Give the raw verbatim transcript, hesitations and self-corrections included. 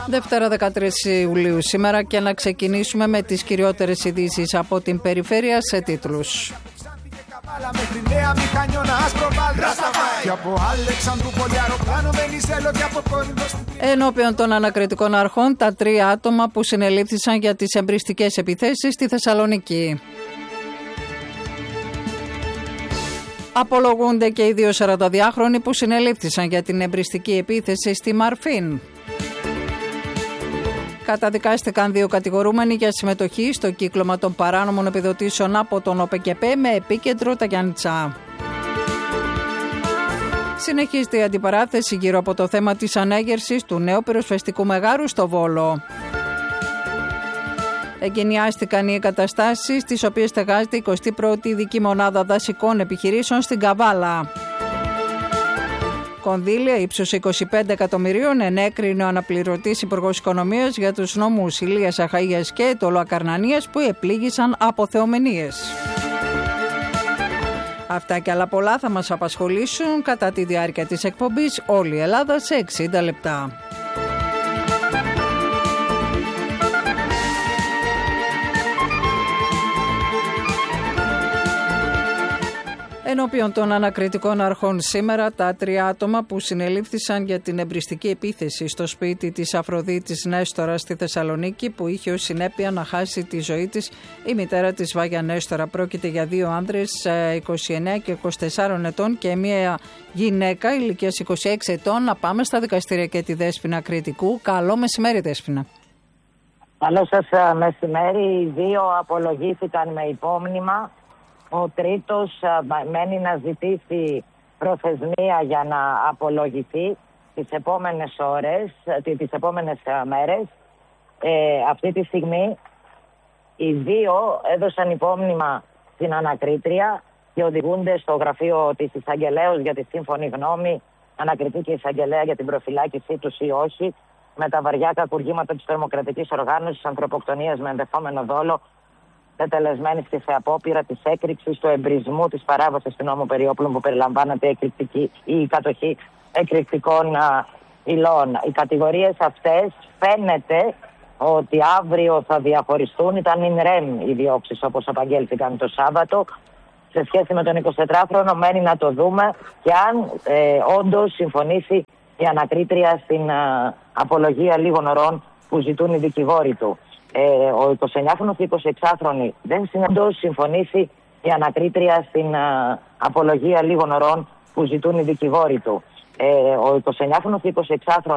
Δευτέρα δεκατρείς Ιουλίου σήμερα και να ξεκινήσουμε με τις κυριότερες ειδήσεις από την περιφέρεια σε τίτλους. Ενώπιον των ανακριτικών αρχών τα τρία άτομα που συνελήφθησαν για τις εμπριστικές επιθέσεις στη Θεσσαλονίκη. Απολογούνται και οι δύο σαρανταδυάχρονοι που συνελήφθησαν για την εμπριστική επίθεση στη Μαρφίν. Καταδικάστηκαν δύο κατηγορούμενοι για συμμετοχή στο κύκλωμα των παράνομων επιδοτήσεων από τον ΟΠΕΚΕΠΕ με επίκεντρο τα Γιάννητσά. Συνεχίζεται η αντιπαράθεση γύρω από το θέμα της ανέγερσης του νέου πυροσβεστικού μεγάρου στο Βόλο. Εγκαινιάστηκαν οι εγκαταστάσεις στις οποίες στεγάζεται η εικοστή πρώτη ειδική μονάδα δασικών επιχειρήσεων στην Καβάλα. Κονδύλια ύψους είκοσι πέντε εκατομμυρίων ενέκρινε ο αναπληρωτής Υπουργός Οικονομίας για τους νόμους Ηλίας Αχαΐας και Τολοακαρνανίας που επλήγησαν από θεομηνίες. Αυτά και άλλα πολλά θα μας απασχολήσουν κατά τη διάρκεια της εκπομπής Όλη η Ελλάδα σε εξήντα λεπτά. Ενώπιον των ανακριτικών αρχών σήμερα, τα τρία άτομα που συνελήφθησαν για την εμπριστική επίθεση στο σπίτι της Αφροδίτης Νέστορα στη Θεσσαλονίκη, που είχε ως συνέπεια να χάσει τη ζωή της η μητέρα της Βάγια Νέστορα. Πρόκειται για δύο άνδρες είκοσι εννέα και είκοσι τέσσερα ετών και μία γυναίκα ηλικίας είκοσι έξι ετών. Να πάμε στα δικαστήρια και τη Δέσποινα Κρητικού. Καλό μεσημέρι, Δέσποινα. Καλό σας μεσημέρι. Οι δύο απολογήθηκαν με υπόμνημα. Ο τρίτος μένει να ζητήσει προθεσμία για να απολογηθεί τις επόμενες ώρες, τις επόμενες μέρες. Ε, αυτή τη στιγμή οι δύο έδωσαν υπόμνημα στην ανακρίτρια και οδηγούνται στο γραφείο της εισαγγελέως για τη σύμφωνη γνώμη, ανακριτή και εισαγγελέα για την προφυλάκησή τους ή όχι, με τα βαριά κακουργήματα της τρομοκρατικής οργάνωσης ανθρωποκτονίας με ενδεχόμενο δόλο, τετελεσμένης και σε απόπειρα της έκρηξης του εμπρισμού της παράβασης του νόμου περί όπλων που περιλαμβάνεται η, η κατοχή εκρηκτικών α, υλών. Οι κατηγορίες αυτές φαίνεται ότι αύριο θα διαχωριστούν. Ήταν in rem οι διώξεις όπως απαγγέλθηκαν το Σάββατο. Σε σχέση με τον εικοσιτετράχρονο μένει να το δούμε και αν ε, όντως συμφωνήσει η ανακρίτρια στην α, απολογία λίγων ωρών που ζητούν οι δικηγόροι του. Ε, ο εικοσιεννιάχρονος και εικοσιεξάχρονοι δεν συναντώ συμφωνήσει η ανακρίτρια στην α, απολογία λίγων ωρών που ζητούν οι δικηγόροι του. Ε, ο εικοσιεννιάχρονος και εικοσιεξάχρονοι